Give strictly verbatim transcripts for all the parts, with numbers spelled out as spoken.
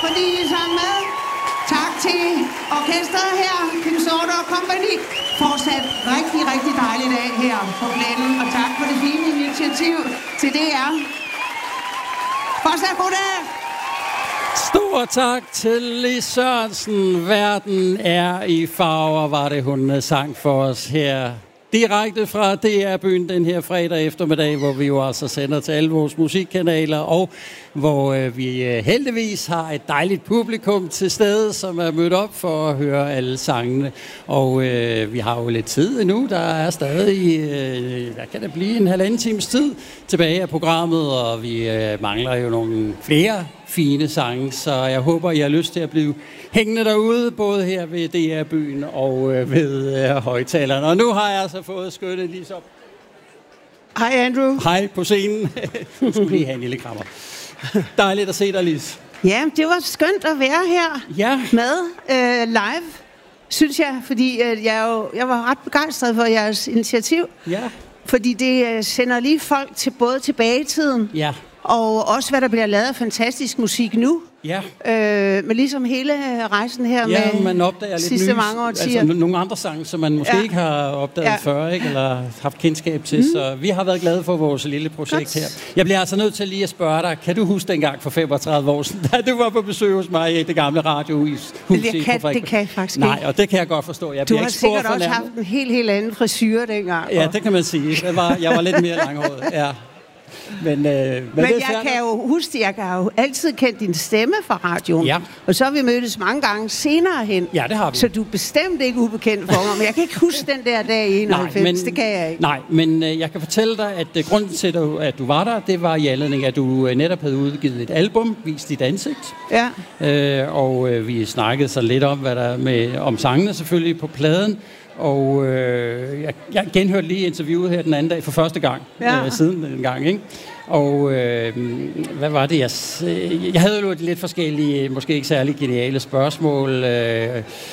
fordi I sang med. Tak til orkestret her, Kim Sorter og Company. Fortsat rigtig, rigtig dejlig dag her på Glæden, og tak for det fine initiativ til D R. Fortsat god dag. Stor tak til Lis Sørensen. Verden er i farver, var det hun sang for os her. Direkte fra D R-byen den her fredag eftermiddag, hvor vi jo altså sender til alle vores musikkanaler, og hvor øh, vi øh, heldigvis har et dejligt publikum til stede, som er mødt op for at høre alle sangene. Og øh, vi har jo lidt tid endnu. Der er stadig, øh, der kan det blive en halvanden times tid tilbage af programmet, og vi øh, mangler jo nogle flere fine sange, så jeg håber, I har lyst til at blive hængende derude, både her ved D R-byen og øh, ved øh, højtalerne. Og nu har jeg altså fået skønnet lige op. Hej Andrew. Hej på scenen. Du skulle lige have en lille krammer. Dejligt at se dig, Lis. Ja, det var skønt at være her ja. med øh, live, synes jeg, fordi øh, jeg, jo, jeg var ret begejstret for jeres initiativ. Ja. Fordi det øh, sender lige folk til både tilbage i tiden, ja. og også hvad der bliver lavet af fantastisk musik nu. Ja. Øh, men ligesom hele rejsen her ja, med man opdager lidt sidste nye, mange årtier. Altså nogle andre sange, som man måske ja. ikke har opdaget ja. før, ikke? Eller haft kendskab til. Mm. Så vi har været glade for vores lille projekt Godt. her. Jeg bliver altså nødt til lige at spørge dig, kan du huske dengang for femogtredive år siden, da du var på besøg hos mig i det gamle radiohus? Det kan, det kan jeg faktisk ikke. Nej, og det kan jeg godt forstå. Jeg du har sikkert også haft en helt, helt anden frisyr dengang. Ja, det kan man sige. Jeg var, jeg var lidt mere langhåret, ja. Men, øh, men, men jeg kan jo huske, jeg kan jo altid kende din stemme fra radioen. Ja. Og så har vi mødtes mange gange senere hen. Ja, det har vi. Så du er bestemt ikke ubekendt for mig. Men jeg kan ikke huske den der dag i enoghalvfems. Nej, men, det kan jeg ikke. Nej, men øh, jeg kan fortælle dig, at øh, grunden til, at du var der, det var i anledning, at du øh, netop havde udgivet et album, Vis dit ansigt. Ja. Øh, og øh, vi snakkede så lidt om, hvad der med om sangene selvfølgelig på pladen. Og øh, jeg, jeg genhørte lige interviewet her den anden dag for første gang, ja. øh, siden den gang, ikke? Og øh, hvad var det, jeg... Jeg havde jo lidt forskellige, måske ikke særlig geniale spørgsmål. Øh,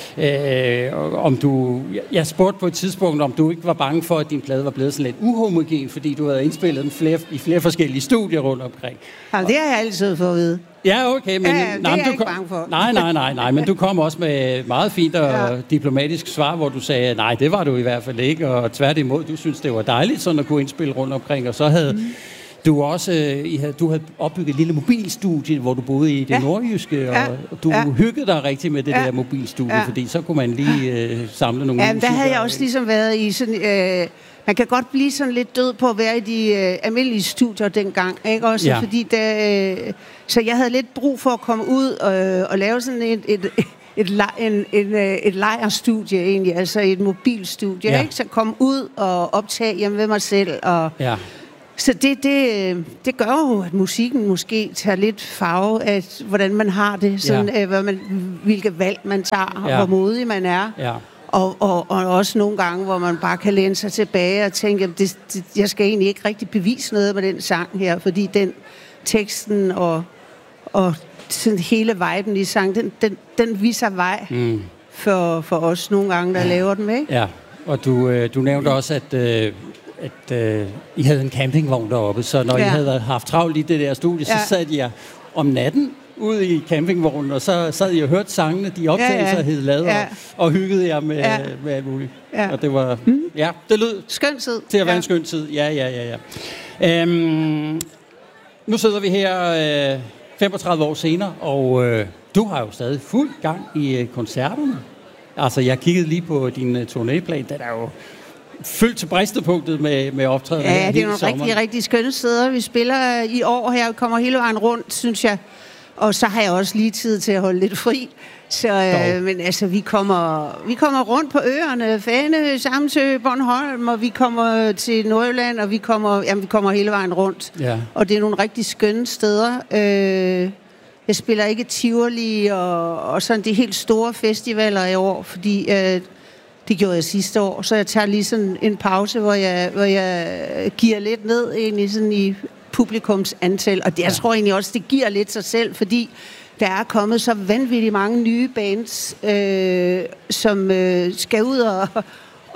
øh, om du... Jeg spurgte på et tidspunkt, om du ikke var bange for, at din plade var blevet sådan lidt uhomogen, fordi du havde indspillet den flere, i flere forskellige studier rundt omkring. Ja, det har jeg altid fået at vide. Ja, okay, men... Ja, det nej, er jeg du ikke kom, bange for. Nej, nej, nej, nej, men du kom også med meget fint og ja. diplomatisk svar, hvor du sagde, nej, det var du i hvert fald ikke, og tværtimod, du synes, det var dejligt sådan at kunne indspille rundt omkring, og så havde... Mm. Du også, I havde, du havde opbygget et lille mobilstudie, hvor du boede i det ja. nordjyske, og ja. du ja. hyggede dig rigtig med det ja. der mobilstudie, ja. fordi så kunne man lige øh, samle nogle ja, der havde jeg også ligesom været i sådan... Øh, man kan godt blive sådan lidt død på at være i de øh, almindelige studier dengang, ikke også? Ja. Fordi der, øh, så jeg havde lidt brug for at komme ud og, og lave sådan et... et Et, en, en, et lejerstudie egentlig, altså et mobilstudie, ja. ikke? Så komme ud og optage hjemme ved mig selv. Og ja. Så det, det, det gør jo, at musikken måske tager lidt farve af, hvordan man har det, sådan, ja. hvad man, hvilke valg man tager, og ja. hvor modig man er. Ja. Og, og, og også nogle gange, hvor man bare kan læne sig tilbage og tænke, at det, det, jeg skal egentlig ikke rigtig bevise noget med den sang her, fordi den teksten og, og sådan hele viben i sang, den, den, den viser vej mm. for, for os nogle gange, der ja. laver den, ikke? Ja, og du, øh, du nævnte også, at, øh, at øh, I havde en campingvogn deroppe, så når ja. I havde haft travlt i det der studie, ja. så sad jeg om natten ude i campingvognen, og så sad I og hørte sangene, de optagelser ja, ja. havde lavet, ja. og, og hyggede jer med, ja. med alt muligt. Ja. Og det var, mm. ja, det lød skøn tid. til at være ja. en skøn tid. Ja, ja, ja, ja. Øhm, nu sidder vi her... Øh, femogtredive år senere, og øh, du har jo stadig fuld gang i øh, koncerterne. Altså, jeg kiggede lige på din øh, turnéplan, den er jo fyldt til bristepunktet med, med optræden. Ja, det er nogle rigtig, rigtig skønne steder. Vi spiller i år her, kommer hele vejen rundt, synes jeg. Og så har jeg også lige tid til at holde lidt fri. Så, øh, men altså, vi kommer, vi kommer rundt på øerne, Fanø, Samsø, Bornholm, og vi kommer til Nordjylland, og vi kommer, jamen, vi kommer hele vejen rundt. Ja. Og det er nogle rigtig skønne steder. Øh, jeg spiller ikke Tivoli og, og sådan de helt store festivaler i år, fordi øh, det gjorde jeg sidste år. Så jeg tager lige sådan en pause, hvor jeg, hvor jeg giver lidt ned egentlig sådan i publikums antal. Og det, jeg tror egentlig også, det giver lidt sig selv, fordi der er kommet så vanvittigt mange nye bands, øh, som øh, skal ud og,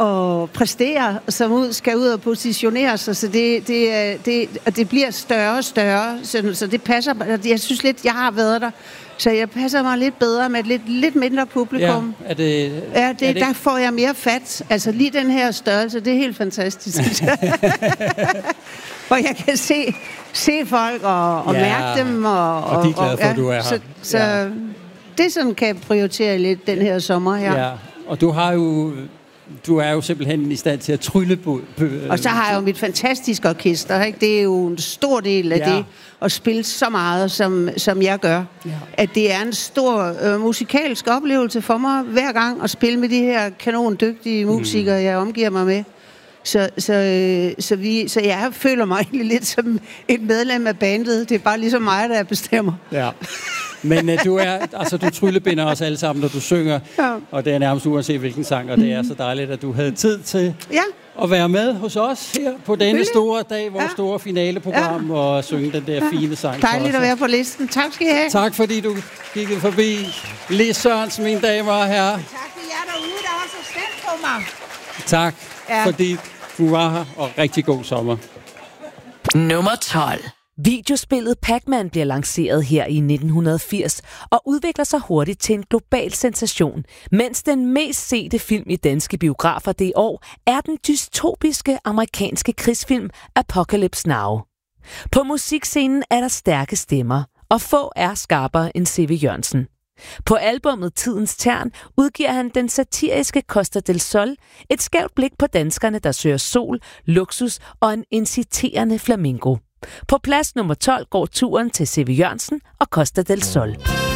og præstere, som ud, skal ud og positionere sig, så det, det, det, det bliver større og større, så, så det passer, jeg synes lidt, jeg har været der, så jeg passer mig lidt bedre med et lidt, lidt mindre publikum. Ja, er det, ja det, er det... der får jeg mere fat, altså lige den her størrelse, det er helt fantastisk. Hvor jeg kan se, se folk og, og ja, mærke dem. Og, og de er glade for, ja, at du er her. Så, så ja. Det sådan kan jeg prioritere lidt den her sommer her. Ja, og du har jo... Du er jo simpelthen i stand til at trylle på... Og så har jeg jo mit fantastiske orkester, ikke? Det er jo en stor del af ja. det, at spille så meget, som, som jeg gør. Ja. At det er en stor øh, musikalsk oplevelse for mig, hver gang at spille med de her kanondygtige musikere, mm. jeg omgiver mig med. Så, så, øh, så, vi, så jeg føler mig egentlig lidt som et medlem af bandet. Det er bare ligesom mig, der bestemmer. Ja. Men uh, du er, altså du tryllebinder os alle sammen, når du synger, ja. Og det er nærmest uanset hvilken sang, og det er så dejligt, at du havde tid til ja. at være med hos os her på denne store dag, vores ja. store finaleprogram, ja. og synge den der ja. fine sang. Dejligt at være på listen. Tak skal I have. Tak fordi du kiggede forbi. Lis Sørensen, mine damer og herrer. Tak for jer derude, der har så stemt på mig. Tak, ja. fordi du var her, og rigtig god sommer. Nummer tolv. Videospillet Pac-Man bliver lanceret her i nitten firs og udvikler sig hurtigt til en global sensation, mens den mest sete film i danske biografer det år er den dystopiske amerikanske krigsfilm Apocalypse Now. På musikscenen er der stærke stemmer, og få er skarpere end C V Jørgensen. På albummet Tidens Tern udgiver han den satiriske Costa del Sol, et skævt blik på danskerne, der søger sol, luksus og en inciterende flamingo. På plads nummer tolv går turen til C V Jørgensen og Costa del Sol.